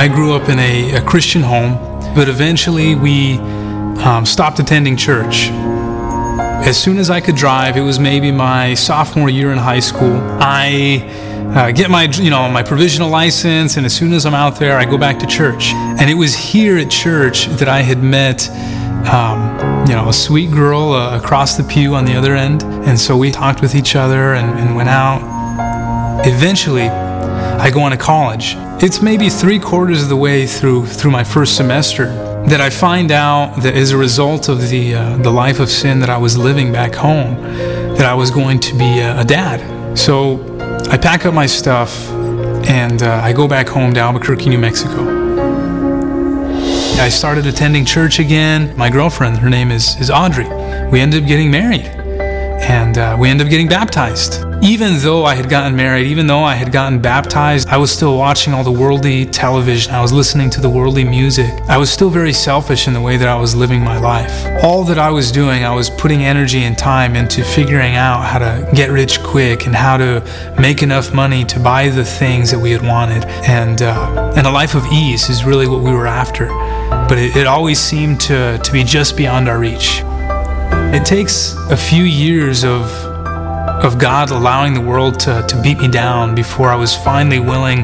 I grew up in a Christian home, but eventually we stopped attending church. As soon as I could drive, it was maybe my sophomore year in high school, I get my provisional license, and as soon as I'm out there, I go back to church. And it was here at church that I had met a sweet girl across the pew on the other end. And so we talked with each other and went out. Eventually, I go on to college. It's maybe 3/4 of the way through my first semester that I find out that as a result of the life of sin that I was living back home, that I was going to be a dad. So I pack up my stuff and I go back home to Albuquerque, New Mexico. I started attending church again. My girlfriend, her name is Audrey. We ended up getting married, and we ended up getting baptized. Even though I had gotten married, even though I had gotten baptized, I was still watching all the worldly television. I was listening to the worldly music. I was still very selfish in the way that I was living my life. All that I was doing, I was putting energy and time into figuring out how to get rich quick and how to make enough money to buy the things that we had wanted. And a life of ease is really what we were after. But it always seemed to be just beyond our reach. It takes a few years of God allowing the world to beat me down before I was finally willing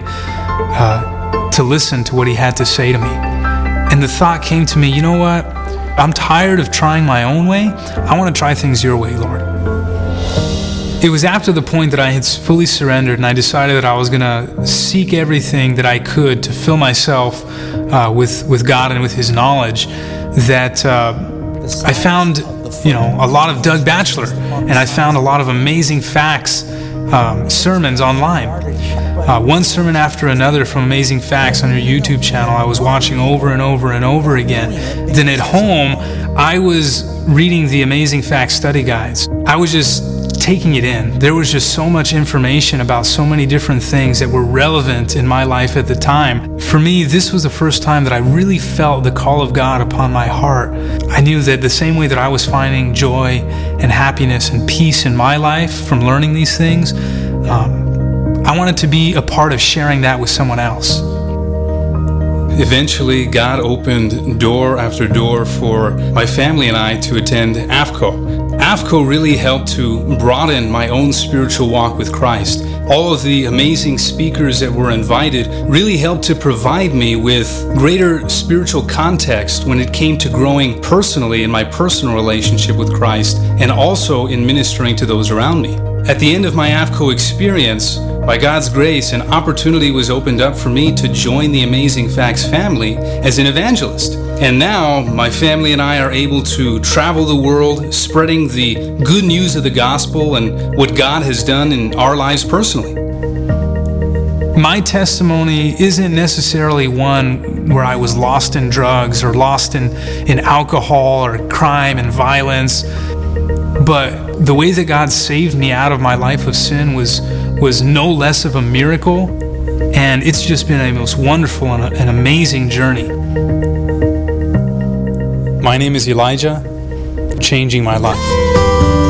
to listen to what He had to say to me. And the thought came to me, you know what? I'm tired of trying my own way. I want to try things your way, Lord. It was after the point that I had fully surrendered and I decided that I was going to seek everything that I could to fill myself with God and with His knowledge that I found a lot of Doug Batchelor, and I found a lot of amazing facts, sermons online. One sermon after another from Amazing Facts on your YouTube channel I was watching over and over and over again. Then at home, I was reading the Amazing Facts study guides. I was just taking it in. There was just so much information about so many different things that were relevant in my life at the time. For me, this was the first time that I really felt the call of God upon my heart. I knew that the same way that I was finding joy and happiness and peace in my life from learning these things, I wanted to be a part of sharing that with someone else. Eventually, God opened door after door for my family and I to attend AFCO. AFCO really helped to broaden my own spiritual walk with Christ. All of the amazing speakers that were invited really helped to provide me with greater spiritual context when it came to growing personally in my personal relationship with Christ and also in ministering to those around me. At the end of my AFCO experience, by God's grace, an opportunity was opened up for me to join the Amazing Facts family as an evangelist. And now my family and I are able to travel the world spreading the good news of the gospel and what God has done in our lives personally. My testimony isn't necessarily one where I was lost in drugs or lost in alcohol or crime and violence, but the way that God saved me out of my life of sin was no less of a miracle, and it's just been a most wonderful and an amazing journey. My name is Elijah, changing my life.